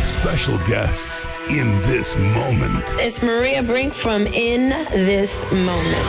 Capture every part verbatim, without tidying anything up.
special guests in this moment. It's Maria Brink from In This Moment.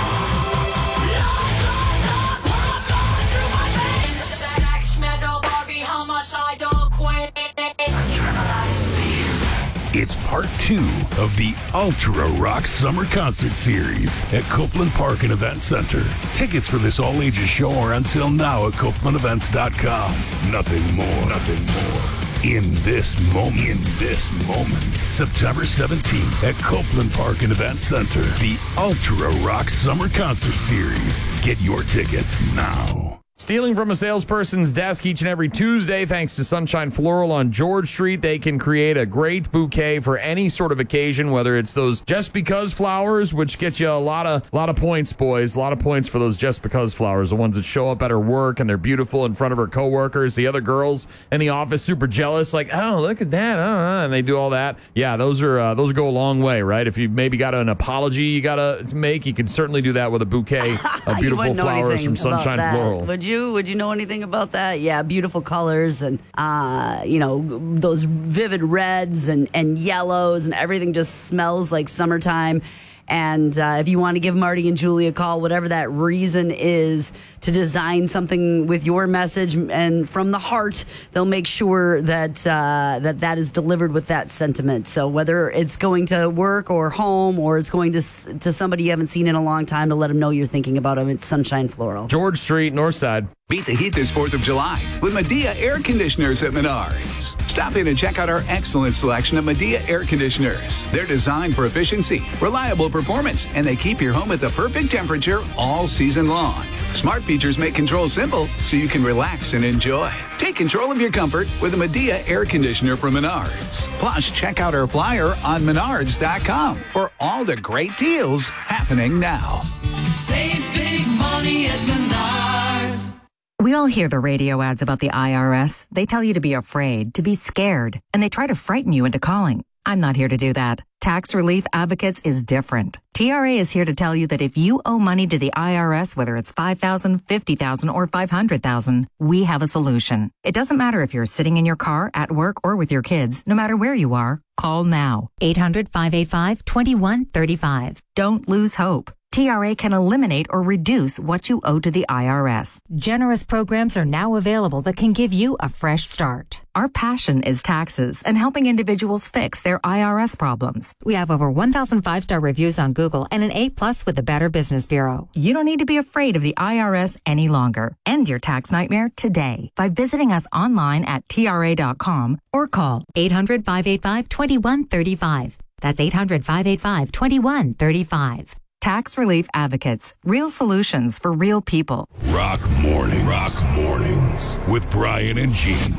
It's part two of the Ultra Rock Summer Concert Series at Copeland Park and Event Center. Tickets for this all-ages show are on sale now at copeland events dot com. Nothing more, nothing more. In this moment, in this moment, September seventeenth at Copeland Park and Event Center, the Ultra Rock Summer Concert Series. Get your tickets now. Stealing from a salesperson's desk each and every Tuesday, thanks to Sunshine Floral on George Street. They can create a great bouquet for any sort of occasion, whether it's those just because flowers, which get you a lot of lot of points, boys. A lot of points for those just because flowers, the ones that show up at her work and they're beautiful in front of her coworkers. The other girls in the office super jealous, like, oh, look at that, uh, and they do all that. Yeah, those are uh, those go a long way, right? If you maybe got an apology you got to make, you can certainly do that with a bouquet of beautiful flowers from Sunshine Floral. Would you? Would you know anything about that? Yeah, beautiful colors and, uh, you know, those vivid reds and, and yellows and everything just smells like summertime. And uh, if you want to give Marty and Julie a call, whatever that reason is to design something with your message and from the heart, they'll make sure that uh, that that is delivered with that sentiment. So whether it's going to work or home or it's going to to somebody you haven't seen in a long time to let them know you're thinking about them, it's Sunshine Floral. George Street, North Side. Beat the heat this fourth of July with Medea Air Conditioners at Menards. Stop in and check out our excellent selection of Medea Air Conditioners. They're designed for efficiency, reliable performance, and they keep your home at the perfect temperature all season long. Smart features make control simple so you can relax and enjoy. Take control of your comfort with a Medea Air Conditioner from Menards. Plus, check out our flyer on menards dot com for all the great deals happening now. Save big money at Menards. We all hear the radio ads about the I R S. They tell you to be afraid, to be scared, and they try to frighten you into calling. I'm not here to do that. Tax Relief Advocates is different. T R A is here to tell you that if you owe money to the I R S, whether it's five thousand dollars, fifty thousand dollars, or five hundred thousand dollars, we have a solution. It doesn't matter if you're sitting in your car, at work, or with your kids. No matter where you are, call now. eight hundred, five eight five, two one three five. Don't lose hope. T R A can eliminate or reduce what you owe to the I R S. Generous programs are now available that can give you a fresh start. Our passion is taxes and helping individuals fix their I R S problems. We have over one thousand five-star reviews on Google and an A plus with the Better Business Bureau. You don't need to be afraid of the I R S any longer. End your tax nightmare today by visiting us online at T R A dot com or call eight hundred, five eight five, two one three five. That's eight hundred, five eight five, two one three five. Tax Relief Advocates. Real solutions for real people. Rock Mornings. Rock Mornings with Brian and Gene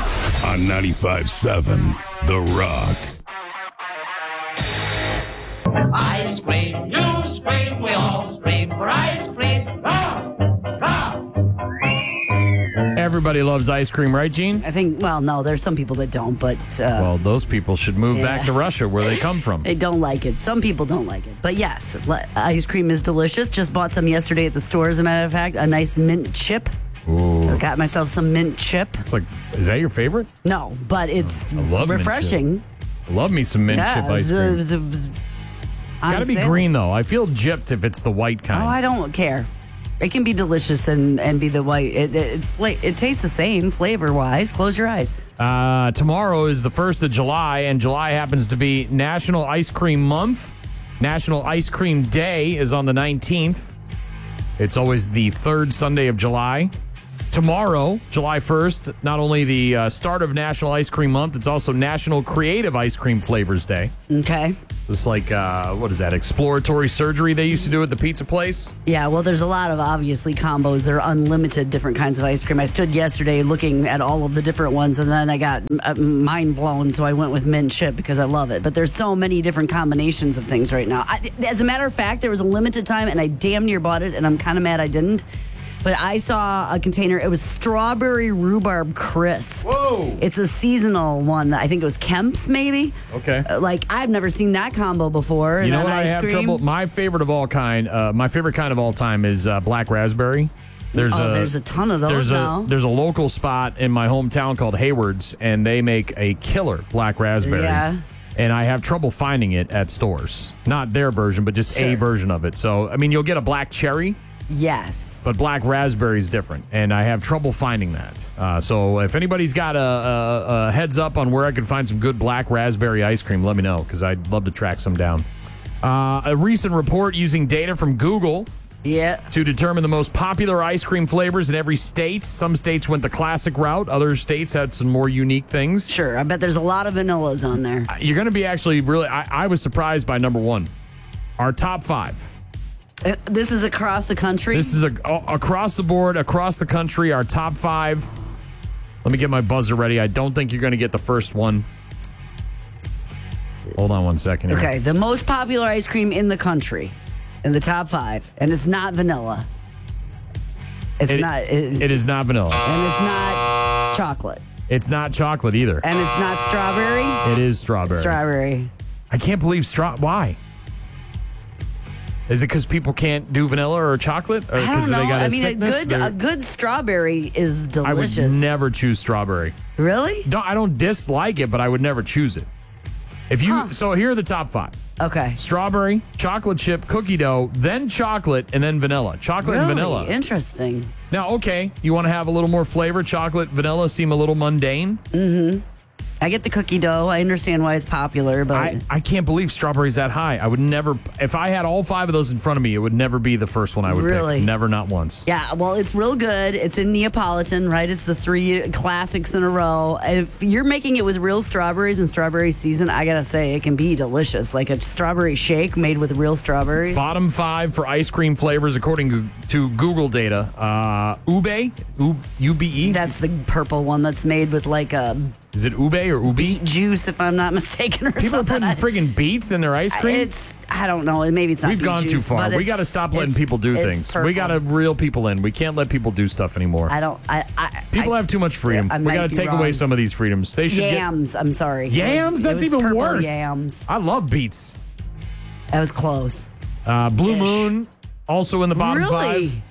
on ninety-five point seven The Rock. Ice cream, you scream, we all scream for ice cream. Come, come. Everybody loves ice cream, right, Gene? I think, well, no, there's some people that don't, but... Uh, well, those people should move yeah. back to Russia, where they come from. They don't like it. Some people don't like it. But yes, le- ice cream is delicious. Just bought some yesterday at the store, as a matter of fact. A nice mint chip. Ooh. I got myself some mint chip. It's like, is that your favorite? No, but it's I love refreshing. Mint chip. I love me some mint yeah, chip ice cream. It was, it was Gotta be sale. green, though. I feel gypped if it's the white kind. Oh, I don't care. It can be delicious and, and be the white. It, it, it, it tastes the same flavor-wise. Close your eyes. Uh, tomorrow is the first of July, and July happens to be National Ice Cream Month. National Ice Cream Day is on the nineteenth. It's always the third Sunday of July. Tomorrow, July first, not only the uh, start of National Ice Cream Month, it's also National Creative Ice Cream Flavors Day. Okay. It's like, uh, what is that, exploratory surgery they used to do at the pizza place? Yeah, well, there's a lot of, obviously, combos. There are unlimited different kinds of ice cream. I stood yesterday looking at all of the different ones, and then I got uh, mind blown, so I went with mint chip because I love it. But there's so many different combinations of things right now. I, as a matter of fact, there was a limited time, and I damn near bought it, and I'm kind of mad I didn't. But I saw a container. It was strawberry rhubarb crisp. Whoa! It's a seasonal one. That I think it was Kemp's, maybe. Okay. Uh, like I've never seen that combo before. You know and what I ice have cream. trouble? My favorite of all kind, uh, my favorite kind of all time is uh, black raspberry. There's oh, a there's a ton of those there's now. a there's a local spot in my hometown called Hayward's, and they make a killer black raspberry. Yeah. And I have trouble finding it at stores. Not their version, but just Sure. a version of it. So, I mean, you'll get a black cherry, Yes. but black raspberry is different, and I have trouble finding that. Uh, so, if anybody's got a, a, a heads up on where I can find some good black raspberry ice cream, let me know, because I'd love to track some down. Uh, a recent report using data from Google Yeah. to determine the most popular ice cream flavors in every state. Some states went the classic route. Other states had some more unique things. Sure. I bet there's a lot of vanillas on there. You're going to be actually really, I, I was surprised by number one. Our top five. Uh, This is across the country. This is a, a- across the board, across the country, our top five. Let me get my buzzer ready. I don't think you're going to get the first one. Hold on one second here. Okay. The most popular ice cream in the country, in the top five, and it's not vanilla. It's It- not. It, It is not vanilla. and it's not chocolate, It's not chocolate either. and it's not strawberry. It is strawberry. Strawberry. I can't believe straw. Why? Is it because people can't do vanilla or chocolate, or I because don't know. they got a I mean, a sickness? good They're- a good strawberry is I would delicious. never choose strawberry. Really? Don't, I don't dislike it, but I would never choose it. If you Huh. so here are the top five: Okay. strawberry, chocolate chip, cookie dough, then chocolate, and then vanilla. Chocolate Really and vanilla. interesting. Now, okay, you want to have a little more flavor. Chocolate, vanilla seem a little mundane. I get the cookie dough. I understand why it's popular, but I, I can't believe strawberry's that high. I would never, if I had all five of those in front of me, it would never be the first one I would Really? pick. Never, not once. yeah, well, it's real good. It's in Neapolitan, right? It's the three classics in a row. If you're making it with real strawberries and strawberry season, I gotta say it can be delicious. Like a strawberry shake made with real strawberries. Bottom five for ice cream flavors, according to Google data. Uh, ube, U- U B E. That's the purple one that's made with like a Is it ube or ubi? juice, if I'm not mistaken, or People are something. putting I- friggin' beets in their ice cream. It's I don't know. Maybe it's not. We've beet gone too juice, far. but We got to it's- stop letting it's- people do it's things. purple. We got to reel people in. We can't let people do stuff anymore. I don't. I. I People I, have too much freedom. I We might got to be take wrong. away some of these freedoms. They should yams. I'm sorry. get yams. It was- it That's was even purple worse. Yams. I love beets. That was close. Uh, Blue Ish. Moon also in the bottom Really? five.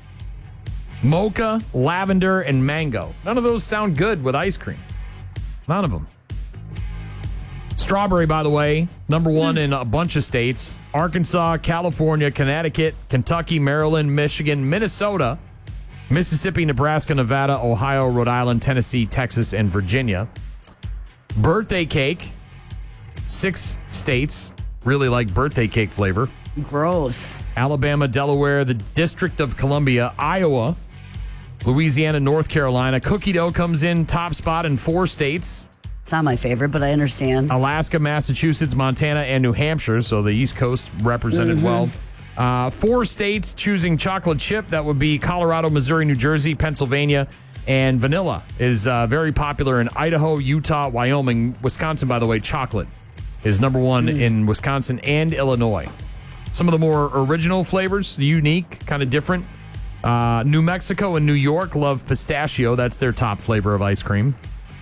Mocha, lavender, and mango. None of those sound good with ice cream. None of them. Strawberry, by the way, number one in a bunch of states. Arkansas, California, Connecticut, Kentucky, Maryland, Michigan, Minnesota, Mississippi, Nebraska, Nevada, Ohio, Rhode Island, Tennessee, Texas, and Virginia. Birthday cake, six states really like birthday cake flavor. Gross. Alabama, Delaware, the District of Columbia, Iowa, Louisiana, North Carolina. Cookie dough comes in top spot in four states. It's not my favorite, but I understand. Alaska, Massachusetts, Montana, and New Hampshire. So the East Coast represented well. Uh, four states choosing chocolate chip. That would be Colorado, Missouri, New Jersey, Pennsylvania, and vanilla is uh, very popular in Idaho, Utah, Wyoming. Wisconsin, by the way, chocolate is number one in Wisconsin and Illinois. Some of the more original flavors, unique, kind of different. Uh, New Mexico and New York love pistachio. That's their top flavor of ice cream.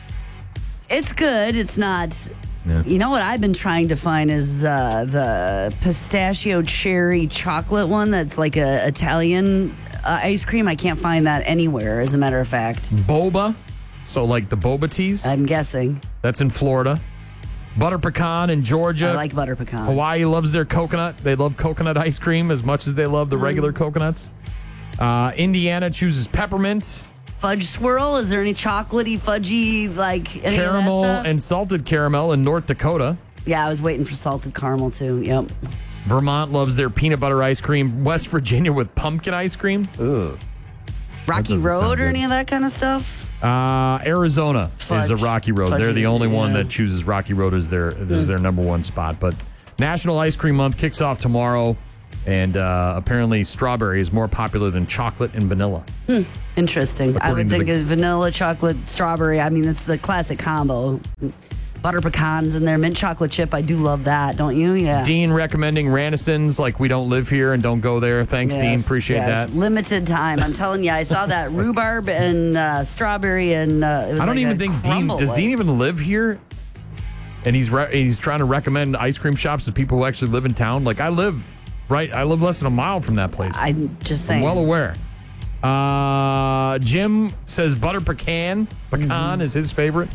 It's good. It's not. Yeah. You know what I've been trying to find is uh, the pistachio cherry chocolate one that's like a Italian uh, ice cream. I can't find that anywhere, as a matter of fact. Boba, so like the boba teas. I'm guessing. That's in Florida. Butter pecan in Georgia. I like butter pecan. Hawaii loves their coconut. They love coconut ice cream as much as they love the regular coconuts. Uh, Indiana chooses peppermint, Fudge swirl. Is there any chocolatey, fudgy, like any caramel, of that stuff? and salted caramel in North Dakota. Yeah, I was waiting for salted caramel too. Yep. Vermont loves their peanut butter ice cream. West Virginia with pumpkin ice cream. Ugh. Rocky doesn't sound Road or good. any of that kind of stuff? Uh, Arizona Fudge. is a Rocky Road. Fudgy, They're the only one yeah. that chooses Rocky Road as their as their number one spot. But National Ice Cream Month kicks off tomorrow, and uh, apparently strawberry is more popular than chocolate and vanilla. Interesting. I According would to think the- of vanilla, chocolate, strawberry. I mean, it's the classic combo. Butter pecans in there, mint chocolate chip. I do love that, don't you? Yeah. Dean recommending Ranison's, like we don't live here and don't go there. Thanks, Dean. Yes, Appreciate yes. that. Limited time. I'm telling you, I saw that rhubarb and uh, strawberry, and uh, it was I don't like even a think Dean crumble, does. like- Dean even live here? And he's re- he's trying to recommend ice cream shops to people who actually live in town. Like I live right, I live less than a mile from that place. I'm just I'm saying. well aware. Uh, Jim says butter pecan. Pecan mm-hmm. is his favorite.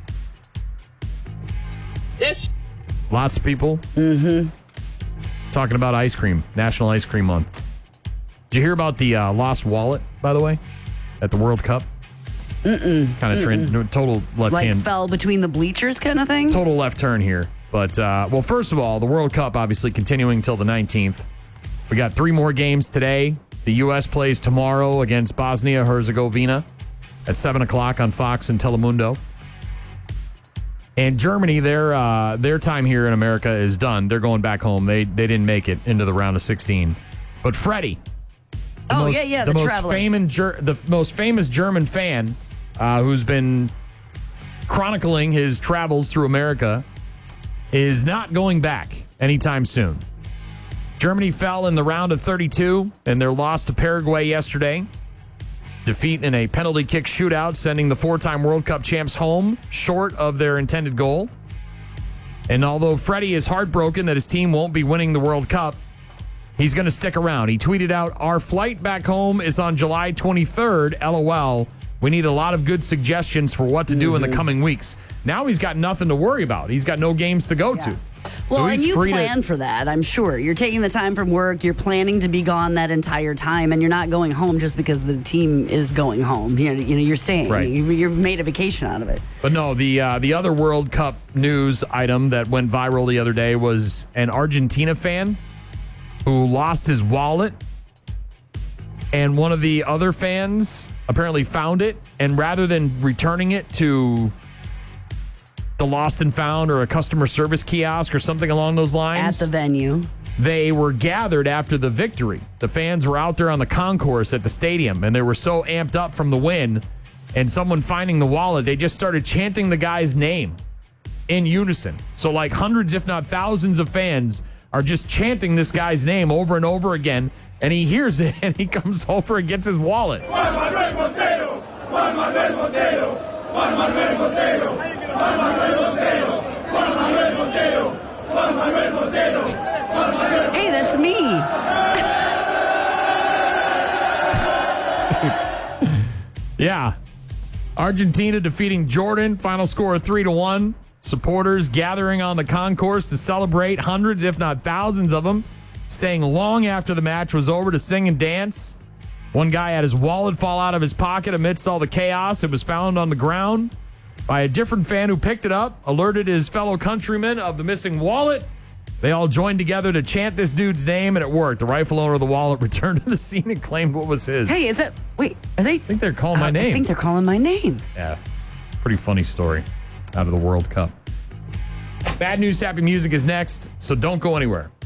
This. Lots of people mm-hmm. talking about ice cream, National Ice Cream Month. Did you hear about the uh, lost wallet, by the way, at the World Cup? Mm-mm. Kind of trend, total left like hand. Like fell between the bleachers kind of thing? Total left turn here. But, uh, well, first of all, the World Cup obviously continuing till the nineteenth. We got three more games today. The U S plays tomorrow against Bosnia-Herzegovina at seven o'clock on Fox and Telemundo. And Germany, their uh, their time here in America is done. They're going back home. They they didn't make it into the round of sixteen. But Freddie, the oh most, yeah, yeah, the, the most traveler. famous ger- the most famous German fan uh, who's been chronicling his travels through America, is not going back anytime soon. Germany fell in the round of thirty-two in their loss to Paraguay yesterday. Defeat in a penalty kick shootout, sending the four-time World Cup champs home short of their intended goal. And although Freddie is heartbroken that his team won't be winning the World Cup, he's going to stick around. He tweeted out, "Our flight back home is on July twenty-third, LOL. We need a lot of good suggestions for what to do mm-hmm. in the coming weeks." Now he's got nothing to worry about. He's got no games to go yeah. to. Well, so and you plan to- for that, I'm sure. You're taking the time from work. You're planning to be gone that entire time, and you're not going home just because the team is going home. You know, you know you're staying. Right. You, you've made a vacation out of it. But no, the uh, the other World Cup news item that went viral the other day was an Argentina fan who lost his wallet, and one of the other fans apparently found it, and rather than returning it to the lost and found or a customer service kiosk or something along those lines, at the venue, they were gathered after the victory. The fans were out there on the concourse at the stadium, and they were so amped up from the win and someone finding the wallet, they just started chanting the guy's name in unison. So like hundreds, if not thousands of fans are just chanting this guy's name over and over again, and he hears it, and he comes over and gets his wallet. Juan Manuel Montero! Juan Manuel Montero! Juan Manuel Montero! Juan Manuel Montero! Juan Manuel Montero! Juan Manuel Montero! Juan Manuel Montero! Hey, that's me. Yeah. Argentina defeating Jordan. Final score three to one. Supporters gathering on the concourse to celebrate. Hundreds, if not thousands of them, staying long after the match was over to sing and dance. One guy had his wallet fall out of his pocket amidst all the chaos. It was found on the ground by a different fan who picked it up, alerted his fellow countrymen of the missing wallet. They all joined together to chant this dude's name, and it worked. The rightful owner of the wallet returned to the scene and claimed what was his. Hey, is it? Wait, are they? I think they're calling my uh, name. I think they're calling my name. Yeah. Pretty funny story out of the World Cup. Bad News, Happy Music is next, so don't go anywhere.